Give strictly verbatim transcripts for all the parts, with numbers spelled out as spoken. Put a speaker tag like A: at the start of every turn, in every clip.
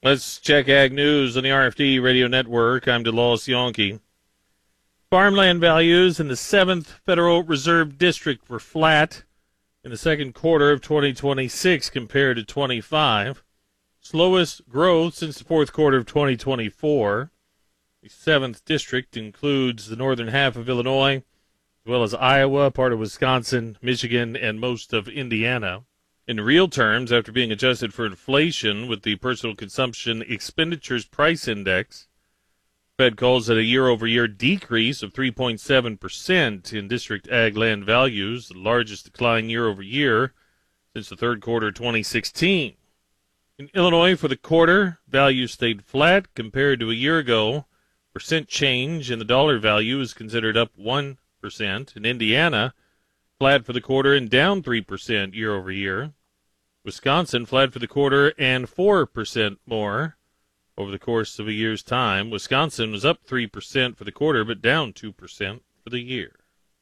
A: Let's check Ag News on the R F D Radio Network. I'm DeLawes Yonke. Farmland values in the seventh Federal Reserve District were flat in the second quarter of twenty twenty-six compared to twenty-five. Slowest growth since the fourth quarter of twenty twenty-four. The seventh District includes the northern half of Illinois, as well as Iowa, part of Wisconsin, Michigan, and most of Indiana. In real terms, after being adjusted for inflation with the Personal Consumption Expenditures Price Index, Fed calls it a year-over-year decrease of three point seven percent in district ag land values, the largest decline year-over-year since the third quarter of twenty sixteen. In Illinois, for the quarter, values stayed flat compared to a year ago. Percent change in the dollar value is considered up one percent. In Indiana, flat for the quarter and down three percent year-over-year. Wisconsin, flat for the quarter and four percent more over the course of a year's time. Wisconsin was up three percent for the quarter, but down two percent for the year.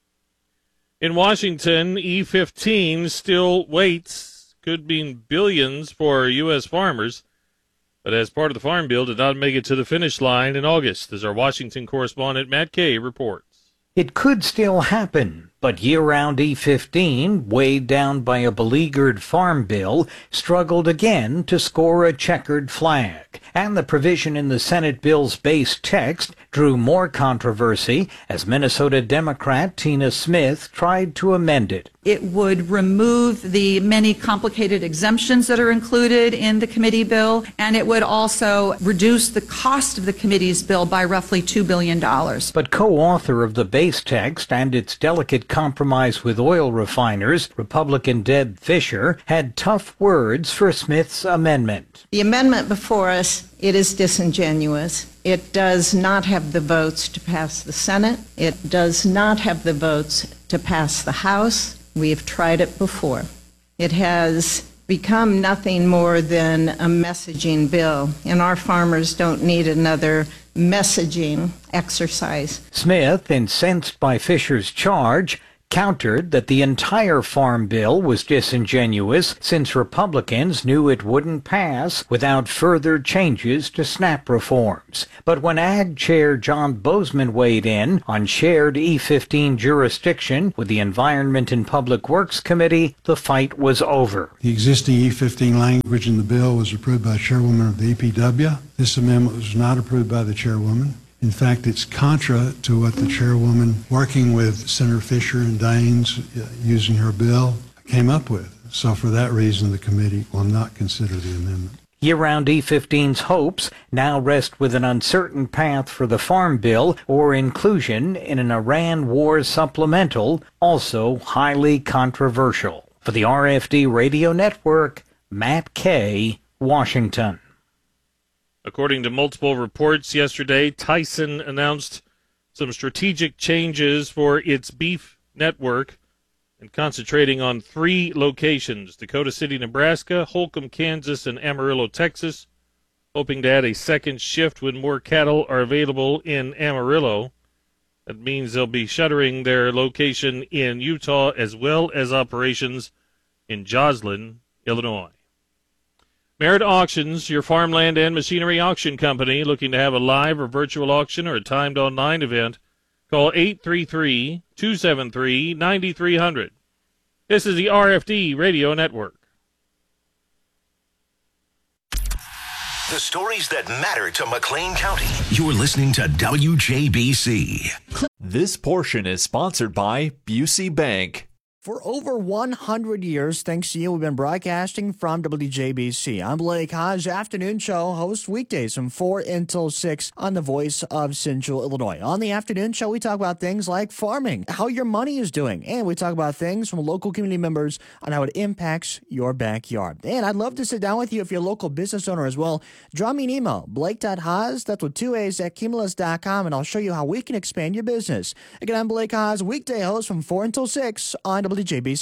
A: In Washington, E fifteen still waits. Could mean billions for U S farmers, but as part of the Farm Bill, did not make it to the finish line in August, as our Washington correspondent Matt Kay reports.
B: It could still happen, but year-round E fifteen, weighed down by a beleaguered Farm Bill, struggled again to score a checkered flag. And the provision in the Senate bill's base text drew more controversy as Minnesota Democrat Tina Smith tried to amend it.
C: It would remove the many complicated exemptions that are included in the committee bill, and it would also reduce the cost of the committee's bill by roughly two billion dollars.
B: But co-author of the base text and its delicate compromise with oil refiners, Republican Deb Fischer, had tough words for Smith's amendment.
D: The amendment before us, it is disingenuous. It does not have the votes to pass the Senate. It does not have the votes to pass the House. We have tried it before. It has become nothing more than a messaging bill, and our farmers don't need another messaging exercise.
B: Smith, incensed by Fisher's charge, countered that the entire Farm Bill was disingenuous since Republicans knew it wouldn't pass without further changes to SNAP reforms. But when Ag Chair John Bozeman weighed in on shared E fifteen jurisdiction with the Environment and Public Works Committee, the fight was over.
E: The existing E fifteen language in the bill was approved by Chairwoman of the E P W. This amendment was not approved by the Chairwoman. In fact, it's contra to what the Chairwoman, working with Senator Fisher and Daines, uh, using her bill, came up with. So for that reason, the committee will not consider the amendment.
B: Year-round E fifteen's hopes now rest with an uncertain path for the Farm Bill or inclusion in an Iran war supplemental, also highly controversial. For the R F D Radio Network, Matt Kay, Washington.
A: According to multiple reports yesterday, Tyson announced some strategic changes for its beef network and concentrating on three locations: Dakota City, Nebraska, Holcomb, Kansas, and Amarillo, Texas, hoping to add a second shift when more cattle are available in Amarillo. That means they'll be shuttering their location in Utah as well as operations in Joslin, Illinois. Merit Auctions, your farmland and machinery auction company, looking to have a live or virtual auction or a timed online event. Call eight three three, two seven three, nine three zero zero. This is the R F D Radio Network.
F: The stories that matter to McLean County. You're listening to W J B C.
G: This portion is sponsored by Busey Bank.
H: For over one hundred years, thanks to you, we've been broadcasting from W J B C. I'm Blake Hodge, afternoon show host weekdays from four until six on the Voice of Central Illinois. On the afternoon show, we talk about things like farming, how your money is doing, and we talk about things from local community members on how it impacts your backyard. And I'd love to sit down with you if you're a local business owner as well. Draw me an email, blake.haas, that's with two A's, at cumulus dot com, and I'll show you how we can expand your business. Again, I'm Blake Haas, weekday host from four until six on W J B C.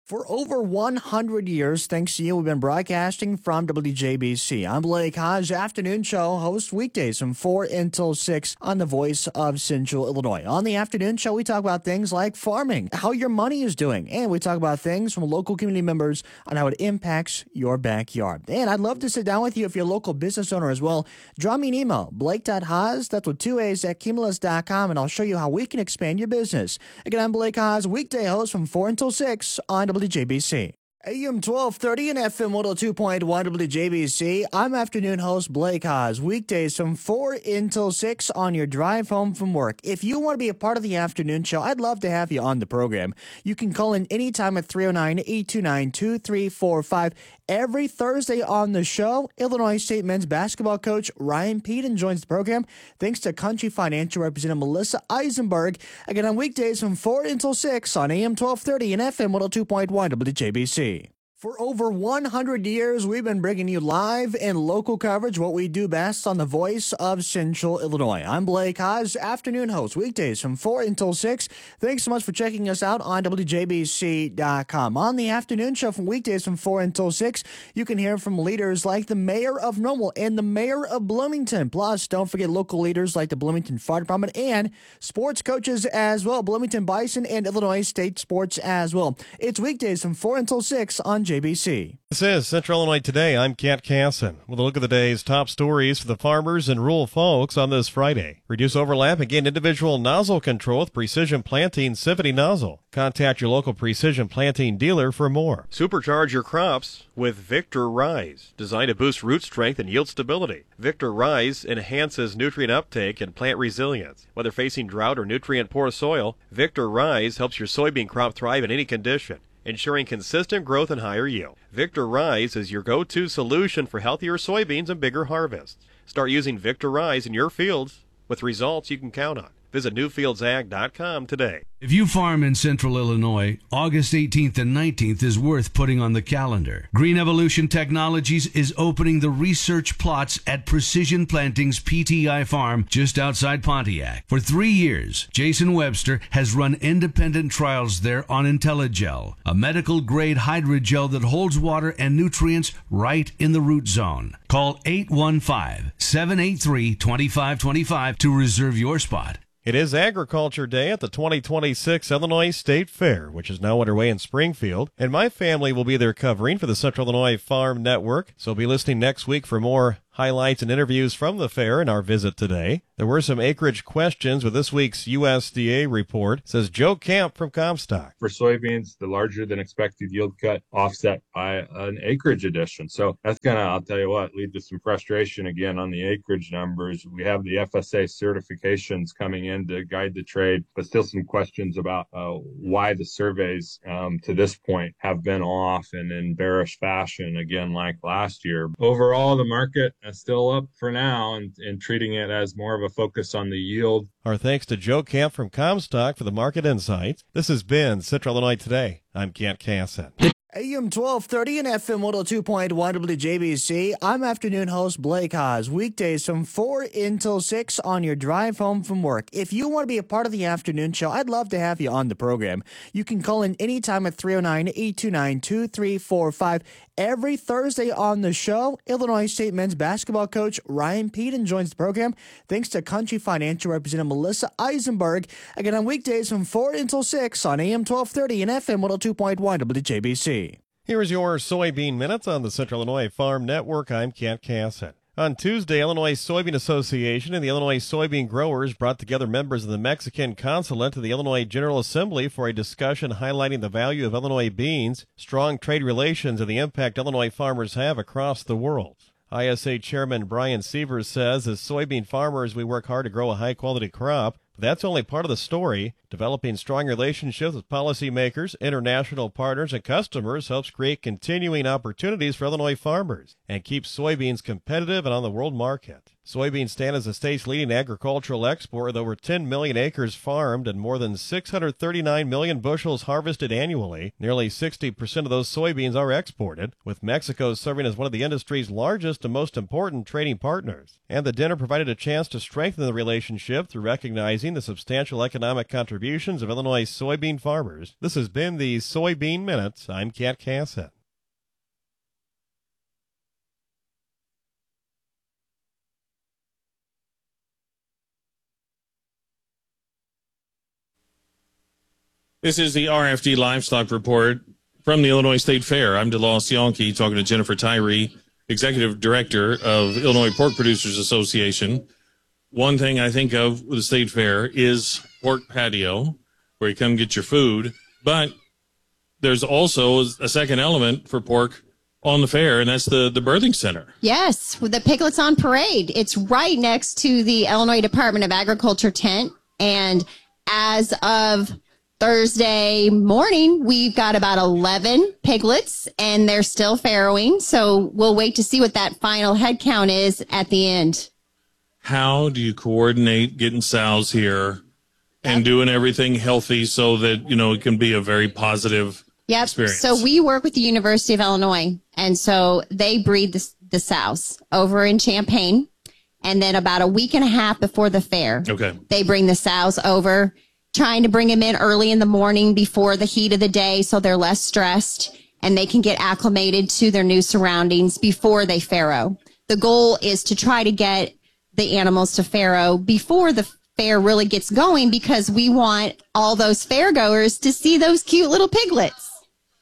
H: For over one hundred years, thanks to you, we've been broadcasting from W J B C. I'm Blake Hodge, afternoon show host weekdays from four until six on the Voice of Central Illinois. On the afternoon show, we talk about things like farming, how your money is doing, and we talk about things from local community members on how it impacts your backyard. And I'd love to sit down with you if you're a local business owner as well. Drop me an email, blake.haas, that's with two A's, at cumulus dot com, and I'll show you how we can expand your business. Again, I'm Blake Haas, weekday host from four until six on W J B C. A M twelve thirty and F M one oh two point one W J B C. I'm afternoon host Blake Haas, weekdays from four until six on your drive home from work. If you want to be a part of the afternoon show, I'd love to have you on the program. You can call in anytime at three oh nine, eight two nine, two three four five. Every Thursday on the show, Illinois State men's basketball coach Ryan Peden joins the program thanks to Country Financial Representative Melissa Eisenberg. Again, on weekdays from four until six on A M twelve thirty and F M one oh two point one W J B C. For over one hundred years, we've been bringing you live and local coverage, what we do best on the Voice of Central Illinois. I'm Blake Haas, afternoon host, weekdays from four until six. Thanks so much for checking us out on W J B C dot com. On the afternoon show from weekdays from four until six, you can hear from leaders like the mayor of Normal and the mayor of Bloomington. Plus, don't forget local leaders like the Bloomington Fire Department and sports coaches as well, Bloomington Bison and Illinois State Sports as well. It's weekdays from four until six on J B C.
I: This is Central Illinois Today. I'm Kent Casson with a look at the day's top stories for the farmers and rural folks on this Friday. Reduce overlap and gain individual nozzle control with Precision Planting Symphony Nozzle. Contact your local Precision Planting dealer for more. Supercharge your crops with Victor Rise, designed to boost root strength and yield stability. Victor Rise enhances nutrient uptake and plant resilience. Whether facing drought or nutrient-poor soil, Victor Rise helps your soybean crop thrive in any condition, ensuring consistent growth and higher yield. Victor Rise is your go-to solution for healthier soybeans and bigger harvests. Start using Victor Rise in your fields with results you can count on. Visit new fields ag dot com today.
J: If you farm in Central Illinois, August eighteenth and nineteenth is worth putting on the calendar. Green Evolution Technologies is opening the research plots at Precision Planting's P T I farm just outside Pontiac. For three years, Jason Webster has run independent trials there on IntelliGel, a medical-grade hydrogel that holds water and nutrients right in the root zone. Call eight one five, seven eight three, two five two five to reserve your spot.
I: It is Agriculture Day at the twenty twenty-six Illinois State Fair, which is now underway in Springfield, and my family will be there covering for the Central Illinois Farm Network, so be listening next week for more highlights and interviews from the fair in our visit today. There were some acreage questions with this week's U S D A report, says Joe Camp from Comstock.
K: For soybeans, the larger than expected yield cut offset by an acreage addition. So that's going to, I'll tell you what, lead to some frustration again on the acreage numbers. We have the F S A certifications coming in to guide the trade, but still some questions about uh, why the surveys um, to this point have been off and in bearish fashion again like last year. Overall, the market is still up for now and, and treating it as more of a focus on the yield.
I: Our thanks to Joe Camp from Comstock for the market insights. This has been Central Illinois Today. I'm Kent Casson.
H: A M twelve thirty and F M one oh two point one W J B C. I'm afternoon host Blake Haas, weekdays from four until six on your drive home from work. If you want to be a part of the afternoon show, I'd love to have you on the program. You can call in anytime at three oh nine, eight two nine, two three four five. Every Thursday on the show, Illinois State men's basketball coach Ryan Peden joins the program thanks to Country Financial Representative Melissa Eisenberg. Again, on weekdays from four until six on A M twelve thirty and F M one oh two point one W J B C.
I: Here is your Soybean Minutes on the Central Illinois Farm Network. I'm Kent Casson. On Tuesday, Illinois Soybean Association and the Illinois Soybean Growers brought together members of the Mexican consulate to the Illinois General Assembly for a discussion highlighting the value of Illinois beans, strong trade relations, and the impact Illinois farmers have across the world. I S A Chairman Brian Sievers says, as soybean farmers, we work hard to grow a high-quality crop. But that's only part of the story. Developing strong relationships with policymakers, international partners, and customers helps create continuing opportunities for Illinois farmers and keeps soybeans competitive and on the world market. Soybeans stand as the state's leading agricultural export, with over ten million acres farmed and more than six hundred thirty-nine million bushels harvested annually. Nearly sixty percent of those soybeans are exported, with Mexico serving as one of the industry's largest and most important trading partners. And the dinner provided a chance to strengthen the relationship through recognizing the substantial economic contributions of Illinois soybean farmers. This has been the Soybean Minute. I'm Cat Casson.
A: This is the R F D Livestock Report from the Illinois State Fair. I'm DeLoss Yonke talking to Jennifer Tyree, Executive Director of Illinois Pork Producers Association. One thing I think of with the State Fair is pork patio, where you come get your food. But there's also a second element for pork on the fair, and that's the, the birthing center.
L: Yes, with the Piglets on Parade. It's right next to the Illinois Department of Agriculture tent. And as of Thursday morning, we've got about eleven piglets, and they're still farrowing. So we'll wait to see what that final head count is at the end.
A: How do you coordinate getting sows here and doing everything healthy so that, you know, it can be a very positive
L: yep.
A: experience?
L: So we work with the University of Illinois, and so they breed the, the sows over in Champaign. And then about a week and a half before the fair,
A: okay,
L: they bring the sows over, trying to bring them in early in the morning before the heat of the day so they're less stressed and they can get acclimated to their new surroundings before they farrow. The goal is to try to get the animals to farrow before the fair really gets going, because we want all those fairgoers to see those cute little piglets.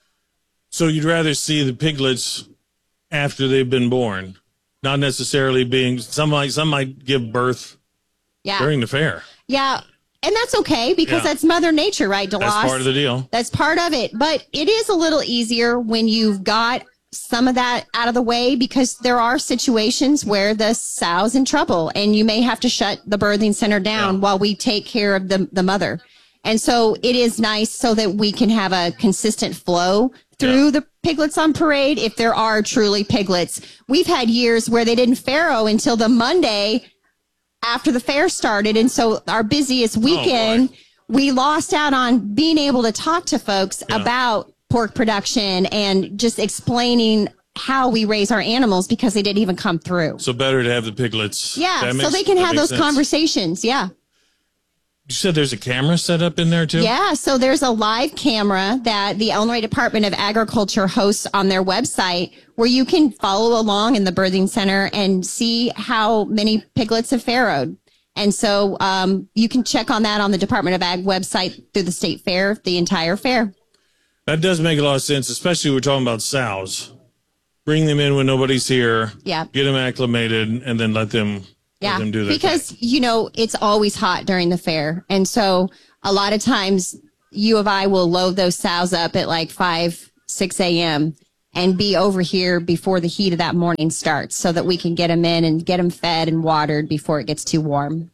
A: So you'd rather see the piglets after they've been born, not necessarily being, some might, some might give birth
L: yeah.
A: during the fair.
L: Yeah. And that's okay, because
A: yeah.
L: that's Mother Nature, right, DeLoss?
A: That's part of the deal.
L: That's part of it. But it is a little easier when you've got some of that out of the way, because there are situations where the sow's in trouble and you may have to shut the birthing center down yeah. while we take care of the, the mother. And so it is nice so that we can have a consistent flow through yeah. the Piglets on Parade if there are truly piglets. We've had years where they didn't farrow until the Monday after the fair started, and so our busiest weekend, oh, we lost out on being able to talk to folks yeah. about pork production and just explaining how we raise our animals, because they didn't even come through.
A: So better to have the piglets.
L: Yeah,
A: that
L: so
A: makes,
L: they can have those
A: sense.
L: conversations. Yeah.
A: You said there's a camera set up in there, too?
L: Yeah, so there's a live camera that the Illinois Department of Agriculture hosts on their website, where you can follow along in the birthing center and see how many piglets have farrowed. And so um, you can check on that on the Department of Ag website through the state fair, the entire fair.
A: That does make a lot of sense, especially when we're talking about sows. Bring them in when nobody's here.
L: Yeah.
A: Get them acclimated, and then let them...
L: Yeah,
A: them do their
L: because,
A: thing.
L: you know, it's always hot during the fair. And so a lot of times U of I will load those sows up at like five, six a.m. and be over here before the heat of that morning starts, so that we can get them in and get them fed and watered before it gets too warm.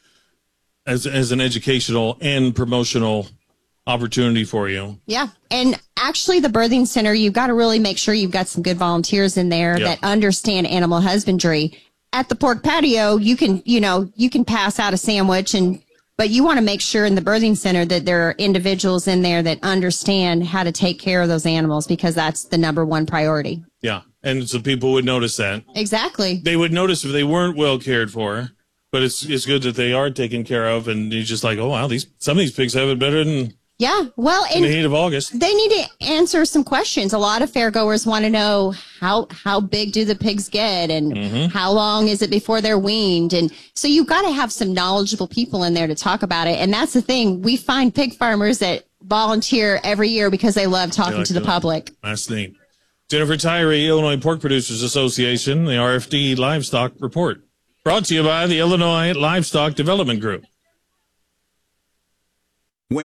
A: As, as an educational and promotional opportunity for you.
L: Yeah. And actually the birthing center, you've got to really make sure you've got some good volunteers in there
A: yep.
L: that understand animal husbandry. At the pork patio, you can, you know, you can pass out a sandwich, and but you want to make sure in the birthing center that there are individuals in there that understand how to take care of those animals, because that's the number one priority.
A: Yeah. And so people would notice that.
L: Exactly.
A: They would notice if they weren't well cared for, but it's it's good that they are taken care of, and you're just like, oh, wow, these some of these pigs have it better than
L: Yeah. Well,
A: in
L: and
A: the heat of August.
L: They need to answer some questions. A lot of fairgoers want to know how how big do the pigs get, and
A: mm-hmm.
L: how long is it before they're weaned. And so you've got to have some knowledgeable people in there to talk about it. And that's the thing. We find pig farmers that volunteer every year because they love talking like to the that. public.
A: That's neat. Jennifer Tyree, Illinois Pork Producers Association, the R F D Livestock Report. Brought to you by the Illinois Livestock Development Group.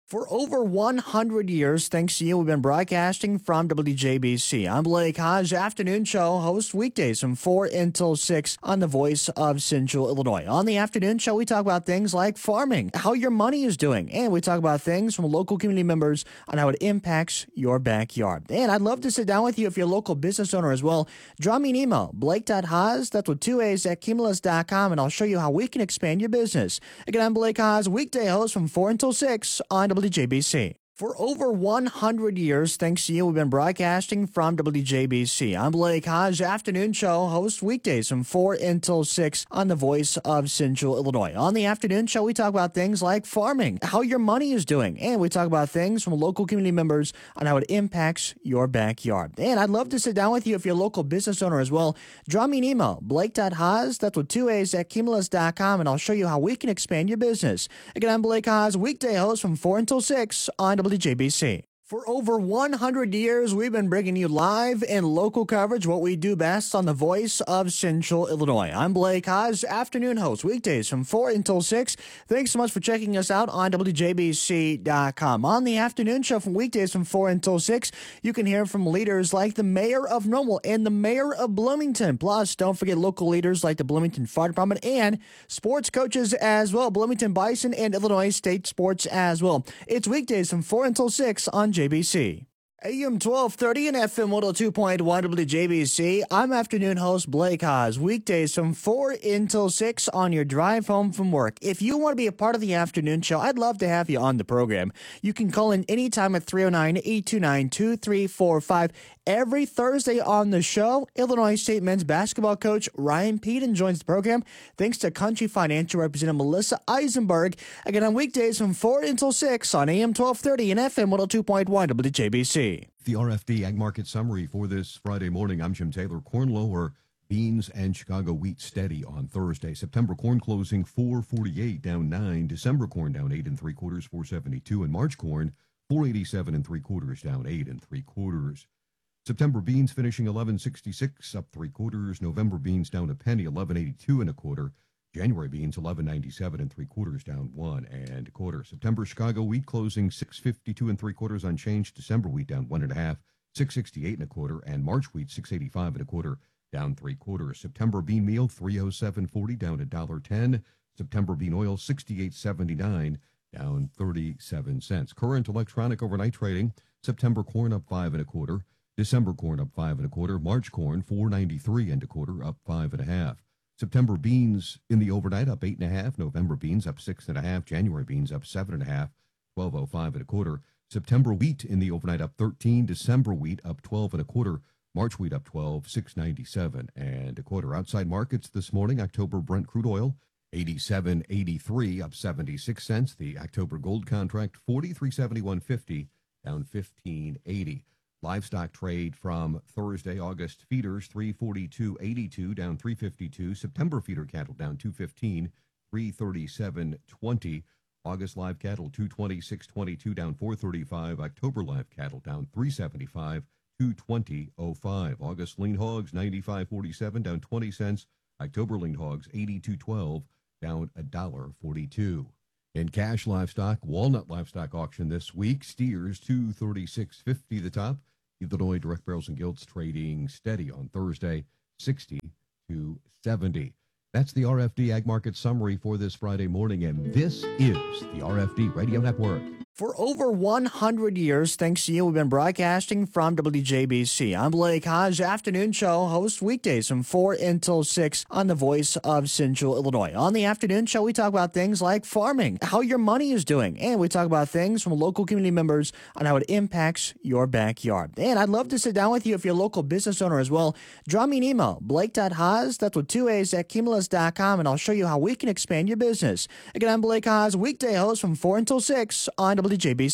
H: For over one hundred years, thanks to you, we've been broadcasting from W J B C. I'm Blake Hodge, afternoon show host weekdays from four until six on the Voice of Central Illinois. On the afternoon show, we talk about things like farming, how your money is doing, and we talk about things from local community members on how it impacts your backyard. And I'd love to sit down with you if you're a local business owner as well. Drop me an email, blake.haas, that's with two A's, at cumulus dot com, and I'll show you how we can expand your business. Again, I'm Blake Haas, weekday host from four until six on W J B C. For over one hundred years, thanks to you, we've been broadcasting from W J B C. I'm Blake Hodge, afternoon show host weekdays from four until six on the Voice of Central Illinois. On the afternoon show, we talk about things like farming, how your money is doing, and we talk about things from local community members on how it impacts your backyard. And I'd love to sit down with you if you're a local business owner as well. Drop me an email, blake.haas, that's with two A's, at cumulus dot com, and I'll show you how we can expand your business. Again, I'm Blake Haas, weekday host from four until six on W J B C. For over one hundred years, we've been bringing you live and local coverage, what we do best on the Voice of Central Illinois. I'm Blake Haas, afternoon host, weekdays from four until six. Thanks so much for checking us out on W J B C dot com. On the afternoon show from weekdays from four until six, you can hear from leaders like the mayor of Normal and the mayor of Bloomington. Plus, don't forget local leaders like the Bloomington Fire Department and sports coaches as well, Bloomington Bison and Illinois State Sports as well. It's weekdays from four until six on J B C. A M twelve thirty and F M one oh two point one W J B C. I'm afternoon host Blake Haas, weekdays from four until six on your drive home from work. If you want to be a part of the afternoon show, I'd love to have you on the program. You can call in anytime at three oh nine, eight two nine, two three four five. Every Thursday on the show, Illinois State men's basketball coach Ryan Peden joins the program, thanks to Country Financial Representative Melissa Eisenberg. Again, on weekdays from four until six on A M twelve thirty and F M one oh two point one W J B C.
M: The R F D Ag Market Summary for this Friday morning. I'm Jim Taylor. Corn lower, beans and Chicago wheat steady on Thursday. September corn closing four forty-eight, down nine. December corn down eight and three quarters, four seventy-two. And March corn four eighty-seven and three quarters, down eight and three quarters. September beans finishing eleven sixty-six, up three quarters. November beans down a penny, eleven eighty-two and a quarter. January beans eleven ninety-seven and three quarters, down one and a quarter. September Chicago wheat closing six fifty-two and three quarters unchanged. December wheat down one and a half, six sixty-eight and a quarter, and March wheat six eighty-five and a quarter, down three quarters. September bean meal three oh seven forty, down a dollar ten. September bean oil sixty-eight seventy-nine, down thirty-seven cents. Current electronic overnight trading: September corn up five and a quarter, December corn up five and a quarter, March corn four ninety-three and a quarter, up five and a half. September beans in the overnight up eight and a half. November beans up six and a half. January beans up seven and a half. twelve oh five and a quarter. September wheat in the overnight up thirteen. December wheat up twelve and a quarter. March wheat up twelve, six ninety-seven and a quarter. Outside markets this morning: October Brent crude oil eighty-seven eighty-three, up seventy-six cents. The October gold contract forty-three seventy-one fifty, down fifteen eighty. Livestock trade from Thursday: August feeders three forty-two eighty-two, down three fifty-two. September feeder cattle down two fifteen, three thirty-seven twenty. August live cattle two twenty-six twenty-two, down four thirty-five. October live cattle down three seventy-five, two twenty oh five. August lean hogs ninety-five forty-seven, down twenty cents. October lean hogs eighty-two twelve, down a dollar forty-two. In cash livestock, walnut livestock auction this week: steers two thirty-six fifty the top. Illinois direct barrels and gilts trading steady on Thursday, sixty to seventy. That's the R F D Ag Market Summary for this Friday morning, and this is the R F D Radio Network.
H: For over one hundred years, thanks to you, we've been broadcasting from W J B C. I'm Blake Hodge, afternoon show host weekdays from four until six on the Voice of Central Illinois. On the afternoon show, we talk about things like farming, how your money is doing, and we talk about things from local community members on how it impacts your backyard. And I'd love to sit down with you if you're a local business owner as well. Drop me an email, blake.haas, that's with two A's, at cumulus dot com, and I'll show you how we can expand your business. Again, I'm Blake Haas, weekday host from four until six on W J B C.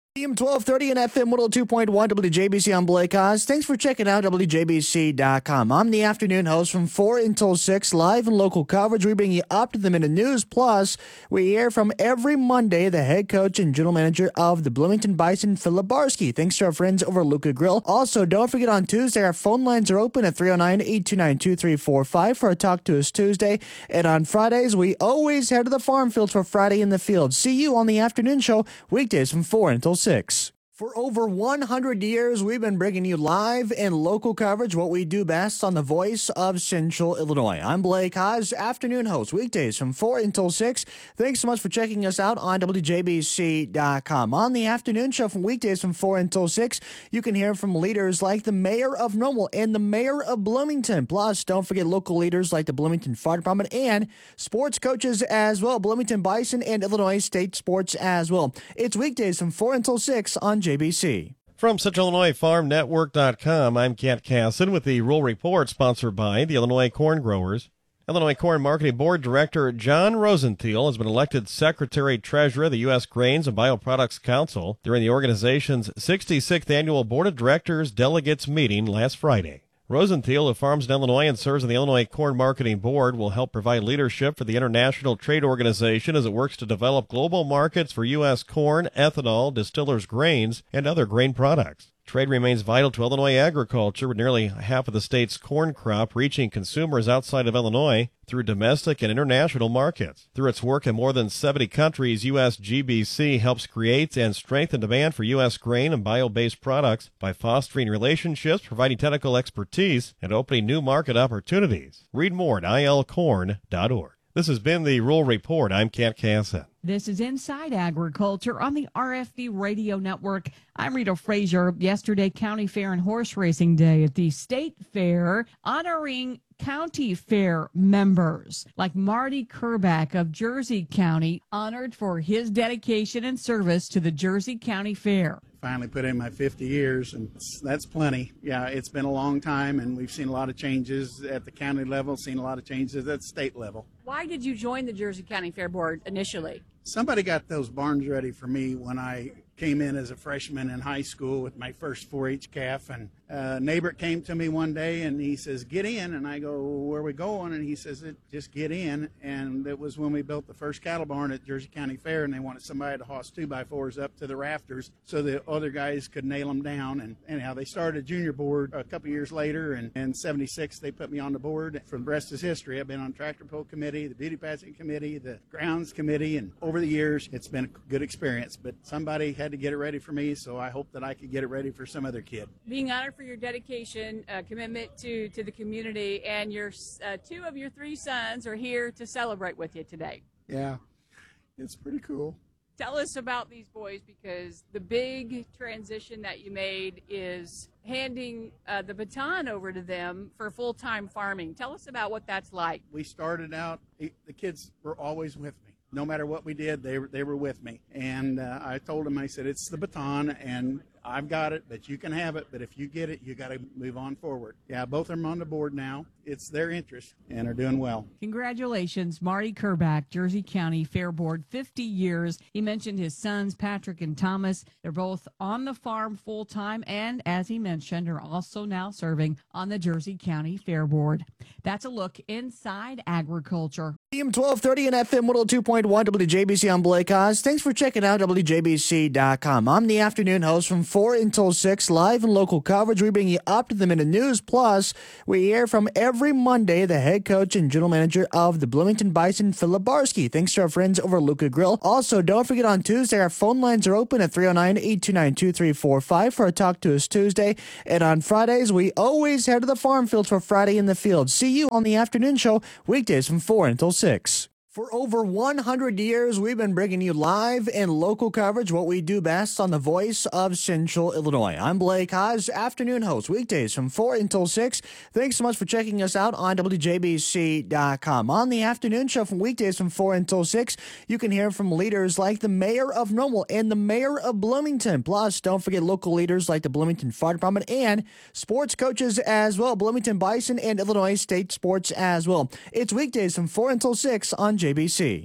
H: A M twelve thirty and F M one oh two point one W J B C. I'm Blake Oz. Thanks for checking out W J B C dot com. I'm the afternoon host from four until six, live and local coverage. We bring you up to the minute news. Plus, we hear from every Monday the head coach and general manager of the Bloomington Bison, Philip Barsky. Thanks to our friends over at Luca Grill. Also, don't forget on Tuesday, our phone lines are open at three oh nine, eight two nine, two three four five for a Talk to Us Tuesday. And on Fridays, we always head to the farm fields for Friday in the Field. See you on the afternoon show, weekdays from four until six. For over one hundred years, we've been bringing you live and local coverage, what we do best on the Voice of Central Illinois. I'm Blake Haas, afternoon host, weekdays from four until six. Thanks so much for checking us out on W J B C dot com. On the afternoon show from weekdays from four until six, you can hear from leaders like the mayor of Normal and the mayor of Bloomington. Plus, don't forget local leaders like the Bloomington Fire Department and sports coaches as well, Bloomington Bison and Illinois State Sports as well. It's weekdays from four until six on J B C.
I: From Central Illinois Farm Network dot com, I'm Kent Casson with the Rural Report, sponsored by the Illinois Corn Growers. Illinois Corn Marketing Board Director John Rosenthal has been elected Secretary-Treasurer of the U S Grains and Bioproducts Council during the organization's sixty-sixth Annual Board of Directors Delegates meeting last Friday. Rosenthal, who farms in Illinois and serves on the Illinois Corn Marketing Board, will help provide leadership for the International Trade Organization as it works to develop global markets for U S corn, ethanol, distillers' grains, and other grain products. Trade remains vital to Illinois agriculture, with nearly half of the state's corn crop reaching consumers outside of Illinois through domestic and international markets. Through its work in more than seventy countries, U S G B C helps create and strengthen demand for U S grain and bio-based products by fostering relationships, providing technical expertise, and opening new market opportunities. Read more at I L corn dot org. This has been the Rural Report. I'm Kent Casson.
N: This is Inside Agriculture on the R F D Radio Network. I'm Rita Frazier. Yesterday, County Fair and Horse Racing Day at the State Fair, honoring County Fair members like Marty Kerback of Jersey County, honored for his dedication and service to the Jersey County Fair.
O: Finally put in my fifty years, and that's plenty. Yeah, it's been a long time, and we've seen a lot of changes at the county level, seen a lot of changes at the state level.
P: Why did you join the Jersey County Fair Board initially?
O: Somebody got those barns ready for me when I came in as a freshman in high school with my first four H calf, and a neighbor came to me one day and he says, "Get in," and I go, "Where are we going?" And he says, "Just get in." And it was when we built the first cattle barn at Jersey County Fair, and they wanted somebody to hoist two by fours up to the rafters so the other guys could nail them down. And anyhow, they started a junior board a couple years later, and in seventy-six they put me on the board. For the rest is history. I've been on tractor pull committee, the beauty pageant committee, the grounds committee, and over the years it's been a good experience. But somebody had to get it ready for me, so I hope that I could get it ready for some other kid.
P: Being honored for your dedication, uh, commitment to, to the community, and your uh, two of your three sons are here to celebrate with you today.
O: Yeah, it's pretty cool.
P: Tell us about these boys, because the big transition that you made is handing uh, the baton over to them for full-time farming. Tell us about what that's like.
O: We started out, the kids were always with me. No matter what we did, they were, they were with me. And uh, I told them, I said, it's the baton, and I've got it, but you can have it. But if you get it, you got to move on forward. Yeah, both of them on the board now. It's their interest, and are doing well.
N: Congratulations, Marty Kerback, Jersey County Fair Board, fifty years. He mentioned his sons, Patrick and Thomas. They're both on the farm full-time, and as he mentioned, are also now serving on the Jersey County Fair Board. That's a look inside agriculture.
H: A M twelve thirty and F M one oh two point one W J B C. I'm Blake Oz. Thanks for checking out W J B C dot com. I'm the afternoon host from four until six, live and local coverage. We bring you up to the minute news. Plus, we hear from every Monday the head coach and general manager of the Bloomington Bison, Philip Barsky. Thanks to our friends over at Luca Grill. Also, don't forget on Tuesday, our phone lines are open at three oh nine, eight two nine, two three four five for a Talk to Us Tuesday. And on Fridays, we always head to the farm fields for Friday in the Field. See you on the afternoon show, weekdays from four until six. For over one hundred years, we've been bringing you live and local coverage, what we do best on the Voice of Central Illinois. I'm Blake Haas, afternoon host, weekdays from four until six. Thanks so much for checking us out on W J B C dot com. On the afternoon show from weekdays from four until six, you can hear from leaders like the mayor of Normal and the mayor of Bloomington. Plus, don't forget local leaders like the Bloomington Fire Department and sports coaches as well, Bloomington Bison and Illinois State Sports as well. It's weekdays from four until six on J B C.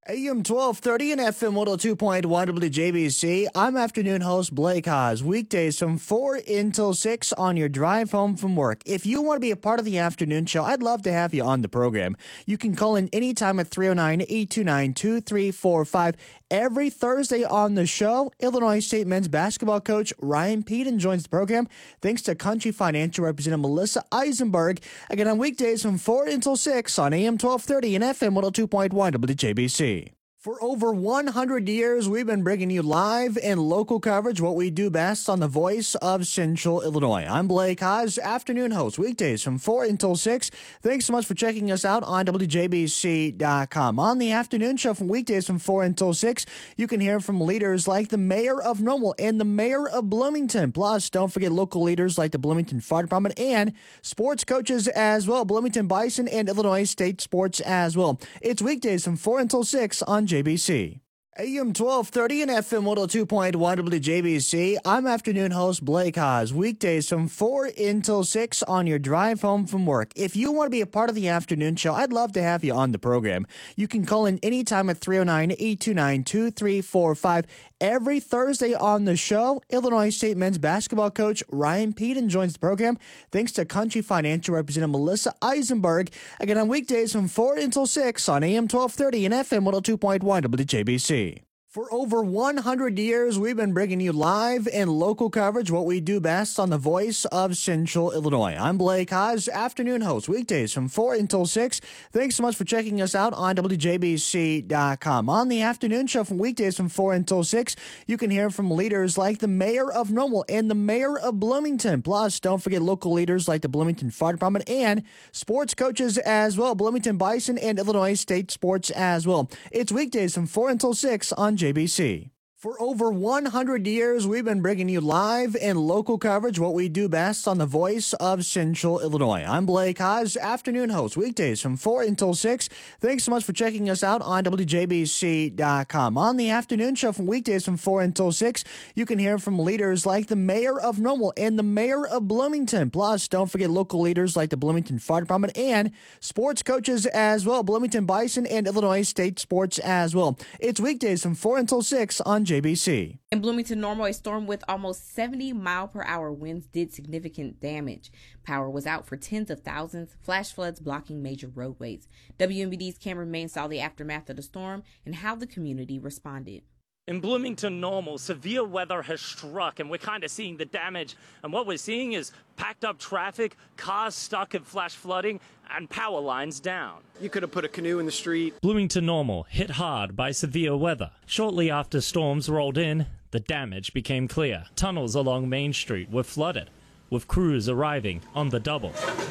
H: A M twelve thirty and F M one oh two point one W J B C. I'm afternoon host Blake Haas. Weekdays from four until six on your drive home from work. If you want to be a part of the afternoon show, I'd love to have you on the program. You can call in anytime at three oh nine, eight two nine, two three four five. Every Thursday on the show, Illinois State men's basketball coach Ryan Peden joins the program thanks to Country Financial Representative Melissa Eisenberg. Again, on weekdays from four until six on A M twelve thirty and F M one oh two point one W J B C. For over one hundred years, we've been bringing you live and local coverage, what we do best on the Voice of Central Illinois. I'm Blake Haas, afternoon host, weekdays from four until six. Thanks so much for checking us out on W J B C dot com. On the afternoon show from weekdays from four until six, you can hear from leaders like the mayor of Normal and the mayor of Bloomington. Plus, don't forget local leaders like the Bloomington Fire Department and sports coaches as well, Bloomington Bison and Illinois State Sports as well. It's weekdays from four until six on J B C. A M twelve thirty and F M one oh two point one W J B C. I'm afternoon host Blake Haas. Weekdays from four until six on your drive home from work. If you want to be a part of the afternoon show, I'd love to have you on the program. You can call in anytime at three oh nine, eight two nine, two three four five. Every Thursday on the show, Illinois State men's basketball coach Ryan Peden joins the program thanks to Country Financial Representative Melissa Eisenberg. Again, on weekdays from four until six on A M twelve thirty and F M one oh two point one W J B C. For over one hundred years, we've been bringing you live and local coverage, what we do best on the Voice of Central Illinois. I'm Blake Haas, afternoon host, weekdays from four until six. Thanks so much for checking us out on W J B C dot com. On the afternoon show from weekdays from four until six, you can hear from leaders like the mayor of Normal and the mayor of Bloomington. Plus, don't forget local leaders like the Bloomington Fire Department and sports coaches as well, Bloomington Bison and Illinois State Sports as well. It's weekdays from four until six on J B C. For over one hundred years, we've been bringing you live and local coverage, what we do best on the Voice of Central Illinois. I'm Blake Haas, afternoon host, weekdays from four until six. Thanks so much for checking us out on W J B C dot com. On the afternoon show from weekdays from four until six, you can hear from leaders like the mayor of Normal and the mayor of Bloomington. Plus, don't forget local leaders like the Bloomington Fire Department and sports coaches as well, Bloomington Bison and Illinois State Sports as well. It's weekdays from four until six on J B C.
Q: In Bloomington, Normal, a storm with almost seventy mile per hour winds did significant damage. Power was out for tens of thousands, flash floods blocking major roadways. W M B D's Cameron Main saw the aftermath of the storm and how the community responded.
R: In Bloomington, Normal, severe weather has struck, and we're kind of seeing the damage. And what we're seeing is packed up traffic, cars stuck in flash flooding, and power lines down.
S: You could have put a canoe in the street.
R: Bloomington, Normal, hit hard by severe weather. Shortly after storms rolled in, the damage became clear. Tunnels along Main Street were flooded, with crews arriving on the double.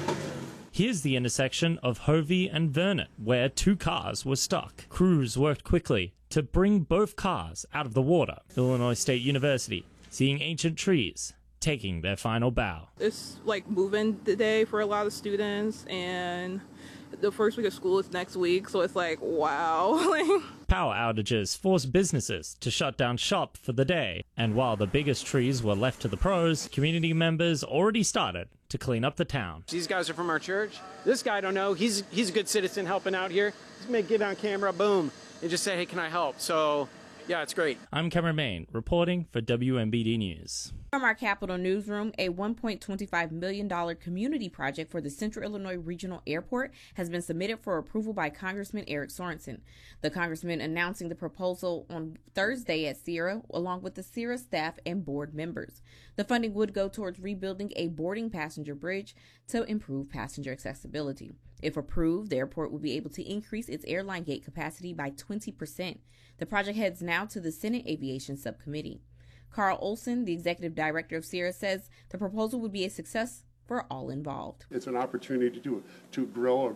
R: Here's the intersection of Hovey and Vernon, where two cars were stuck. Crews worked quickly to bring both cars out of the water. Illinois State University, seeing ancient trees taking their final bow.
T: It's like moving day for a lot of students, and the first week of school is next week, so it's like, wow.
R: Power outages forced businesses to shut down shop for the day, and while the biggest trees were left to the pros, community members already started to clean up the town.
S: These guys are from our church. This guy, I don't know, he's he's a good citizen helping out here. He's gonna get on camera, boom, and just say, hey, can I help? So, yeah, it's great.
R: I'm Cameron Main, reporting for W M B D News.
Q: From our Capitol newsroom, a one point two five million dollars community project for the Central Illinois Regional Airport has been submitted for approval by Congressman Eric Sorensen. The congressman announcing the proposal on Thursday at Sierra, along with the Sierra staff and board members. The funding would go towards rebuilding a boarding passenger bridge to improve passenger accessibility. If approved, the airport will be able to increase its airline gate capacity by twenty percent. The project heads now to the Senate Aviation Subcommittee. Carl Olson, the executive director of Sierra, says the proposal would be a success for all involved.
U: It's an opportunity to, to grow a